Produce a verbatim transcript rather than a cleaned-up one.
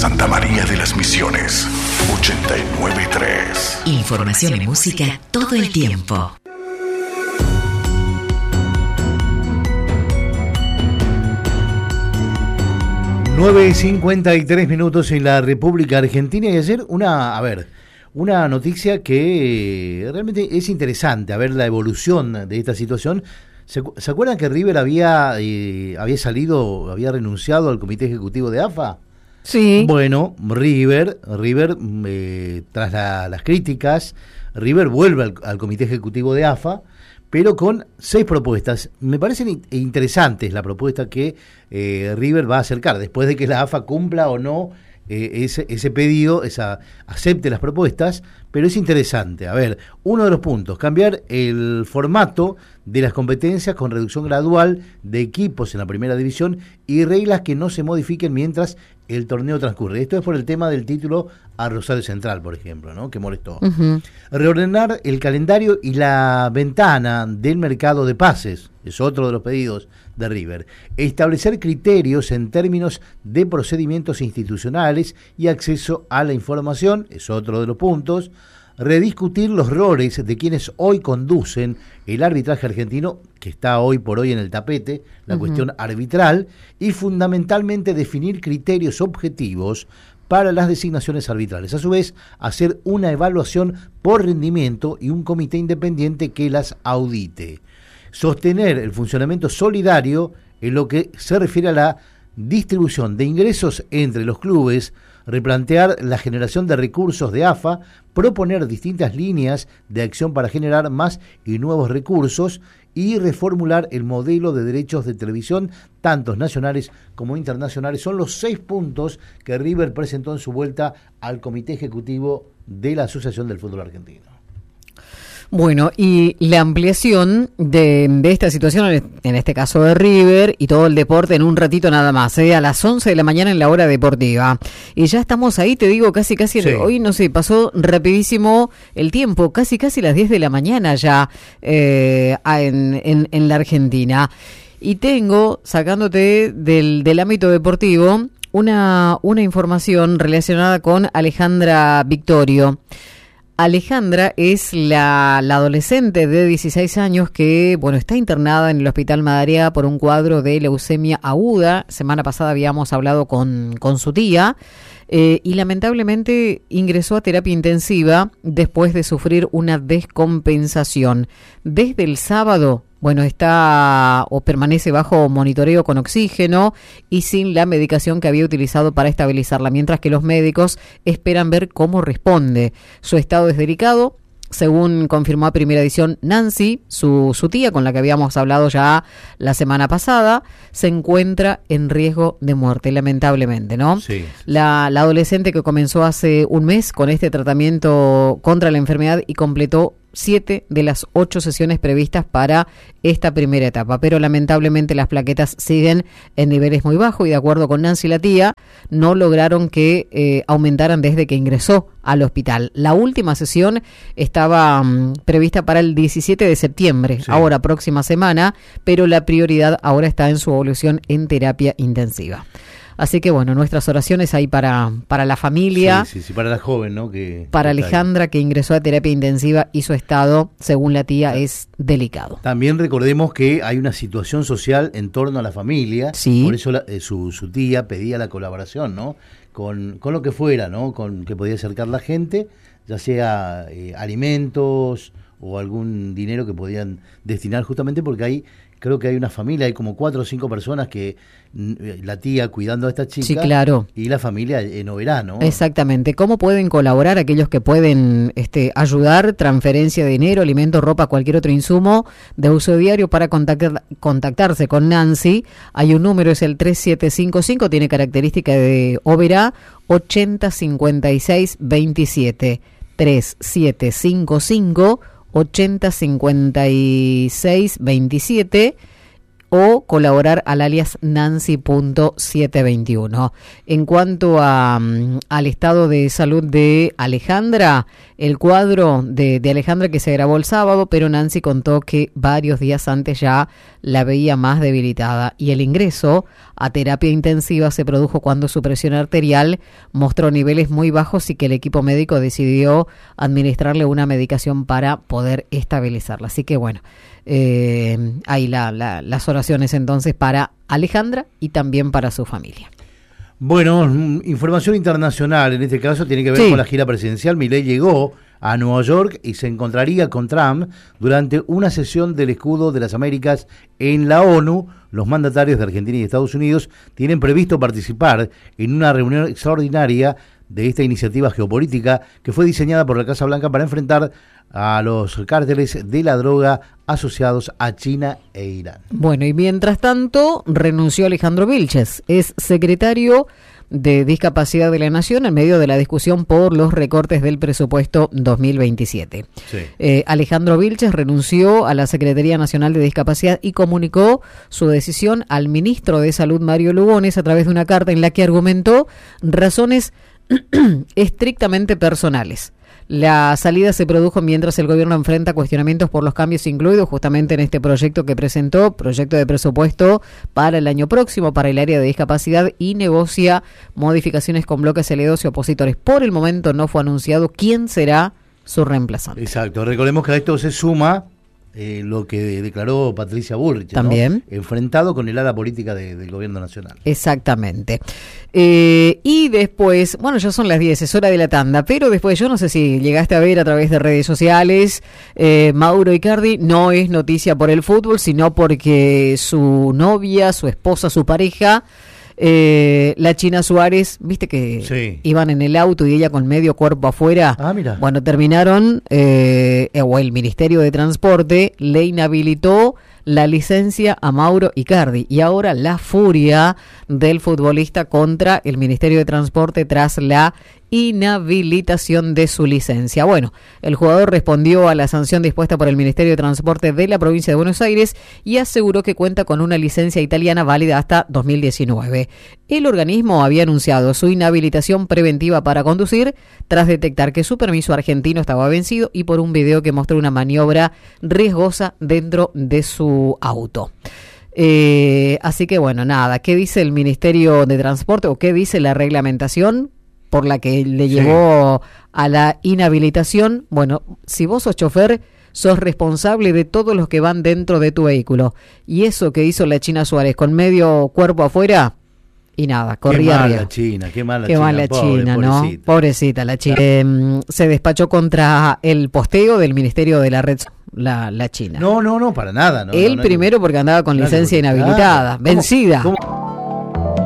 Santa María de las Misiones, ochenta y nueve punto tres. Información y música todo el tiempo. nueve y cincuenta y tres minutos en la República Argentina. Y ayer una, a ver, una noticia que realmente es interesante, a ver la evolución de esta situación. ¿Se, ¿se acuerdan que River había, eh, había salido, había renunciado al comité ejecutivo de A F A? Sí. Bueno, River, River eh, tras la, las críticas, River vuelve al, al comité ejecutivo de A F A, pero con seis propuestas. Me parecen interesantes la propuesta que eh, River va a acercar, después de que la A F A cumpla o no eh, ese, ese pedido, esa, acepte las propuestas, pero es interesante. A ver, uno de los puntos, cambiar el formato de las competencias con reducción gradual de equipos en la primera división y reglas que no se modifiquen mientras el torneo transcurre. Esto es por el tema del título a Rosario Central, por ejemplo, ¿no? Que molestó. Uh-huh. Reordenar el calendario y la ventana del mercado de pases, es otro de los pedidos de River. Establecer criterios en términos de procedimientos institucionales y acceso a la información, es otro de los puntos. Rediscutir los roles de quienes hoy conducen el arbitraje argentino, que está hoy por hoy en el tapete, la uh-huh. cuestión arbitral, y fundamentalmente definir criterios objetivos para las designaciones arbitrales. A su vez, hacer una evaluación por rendimiento y un comité independiente que las audite. Sostener el funcionamiento solidario en lo que se refiere a la distribución de ingresos entre los clubes, replantear la generación de recursos de A F A, proponer distintas líneas de acción para generar más y nuevos recursos y reformular el modelo de derechos de televisión, tantos nacionales como internacionales. Son los seis puntos que River presentó en su vuelta al Comité Ejecutivo de la Asociación del Fútbol Argentino. Bueno, y la ampliación de, de esta situación, en este caso de River, y todo el deporte en un ratito nada más, ¿eh? A las once de la mañana en la hora deportiva. Y ya estamos ahí, te digo, casi casi, sí. Hoy no sé, pasó rapidísimo el tiempo, casi casi las diez de la mañana ya eh, en, en, en la Argentina. Y tengo, sacándote del, del ámbito deportivo, una, una información relacionada con Alejandra Victorio. Alejandra es la, la adolescente de dieciséis años que, bueno, está internada en el Hospital Madariaga por un cuadro de leucemia aguda. Semana pasada habíamos hablado con, con su tía eh, y lamentablemente ingresó a terapia intensiva después de sufrir una descompensación. Desde el sábado, bueno, está o permanece bajo monitoreo con oxígeno y sin la medicación que había utilizado para estabilizarla, mientras que los médicos esperan ver cómo responde. Su estado es delicado, según confirmó a Primera Edición Nancy, su, su tía, con la que habíamos hablado ya la semana pasada, se encuentra en riesgo de muerte, lamentablemente, ¿no? Sí. La, la adolescente que comenzó hace un mes con este tratamiento contra la enfermedad y completó siete de las ocho sesiones previstas para esta primera etapa, pero lamentablemente las plaquetas siguen en niveles muy bajos y de acuerdo con Nancy, la tía, no lograron que eh, aumentaran desde que ingresó al hospital. La última sesión estaba um, prevista para el diecisiete de septiembre, sí. Ahora próxima semana, pero la prioridad ahora está en su evolución en terapia intensiva. Así que bueno, nuestras oraciones ahí para, para la familia. Sí, sí, sí, para la joven, ¿no? Que, para que Alejandra, que ingresó a terapia intensiva y su estado, según la tía, es delicado. También recordemos que hay una situación social en torno a la familia. Sí. Por eso la, eh, su, su tía pedía la colaboración, ¿no? Con, con lo que fuera, ¿no? Con que podía acercar la gente, ya sea eh, alimentos o algún dinero que podían destinar justamente porque hay... Creo que hay una familia, hay como cuatro o cinco personas que la tía cuidando a esta chica. Sí, claro. Y la familia no verá, ¿no? Exactamente. ¿Cómo pueden colaborar aquellos que pueden este, ayudar? Transferencia de dinero, alimentos, ropa, cualquier otro insumo de uso diario para contactar, contactarse con Nancy. Hay un número, es el tres siete cinco cinco, tiene característica de Oberá, ochenta cincuenta y seis veintisiete. tres siete cinco cinco ochenta cincuenta y seis veintisiete o colaborar al alias Nancy punto setecientos veintiuno. En cuanto a, um, al estado de salud de Alejandra, el cuadro de, de Alejandra que se grabó el sábado, pero Nancy contó que varios días antes ya la veía más debilitada y el ingreso a terapia intensiva se produjo cuando su presión arterial mostró niveles muy bajos y que el equipo médico decidió administrarle una medicación para poder estabilizarla. Así que bueno, eh, ahí la, la, las oraciones entonces para Alejandra y también para su familia. Bueno, información internacional, en este caso tiene que ver sí. con la gira presidencial. Milei llegó a Nueva York y se encontraría con Trump durante una sesión del Escudo de las Américas en la ONU. Los mandatarios de Argentina y Estados Unidos tienen previsto participar en una reunión extraordinaria de esta iniciativa geopolítica que fue diseñada por la Casa Blanca para enfrentar a los cárteles de la droga asociados a China e Irán. Bueno, y mientras tanto renunció Alejandro Vilches, es secretario de Discapacidad de la Nación en medio de la discusión por los recortes del presupuesto dos mil veintisiete. Sí. Eh, Alejandro Vilches renunció a la Secretaría Nacional de Discapacidad y comunicó su decisión al ministro de Salud, Mario Lugones, a través de una carta en la que argumentó razones estrictamente personales. La salida se produjo mientras el gobierno enfrenta cuestionamientos por los cambios incluidos justamente en este proyecto que presentó, proyecto de presupuesto para el año próximo para el área de discapacidad y negocia modificaciones con bloques aliados y opositores. Por el momento no fue anunciado quién será su reemplazante. Exacto, recordemos que a esto se suma eh, lo que declaró Patricia Bullrich, también, ¿no? Enfrentado con el ala política de, del gobierno nacional. Exactamente. Eh, y después, bueno, ya son las diez, es hora de la tanda, pero después yo no sé si llegaste a ver a través de redes sociales, eh, Mauro Icardi no es noticia por el fútbol, sino porque su novia, su esposa, su pareja, eh, la China Suárez, viste que sí. iban en el auto y ella con medio cuerpo afuera. Ah, mira. Bueno, terminaron, eh, o el Ministerio de Transporte le inhabilitó la licencia a Mauro Icardi y ahora la furia del futbolista contra el Ministerio de Transporte tras la inhabilitación de su licencia. Bueno, el jugador respondió a la sanción dispuesta por el Ministerio de Transporte de la provincia de Buenos Aires y aseguró que cuenta con una licencia italiana válida hasta dos mil diecinueve. El organismo había anunciado su inhabilitación preventiva para conducir tras detectar que su permiso argentino estaba vencido y por un video que mostró una maniobra riesgosa dentro de su auto. Eh, así que bueno, nada, ¿qué dice el Ministerio de Transporte o qué dice la reglamentación por la que le llevó sí. a la inhabilitación? Bueno, si vos sos chofer, sos responsable de todos los que van dentro de tu vehículo. Y eso que hizo la China Suárez con medio cuerpo afuera, y nada, corría qué arriba. Mala China, qué mala qué China. mala Pobre, China, ¿no? Pobrecita, pobrecita la China. Eh, se despachó contra el posteo del Ministerio de la Red, la, la China. No, no, no, para nada. No, Él no, no, primero porque andaba con claro, licencia claro. inhabilitada, ¿Cómo, vencida. ¿Cómo?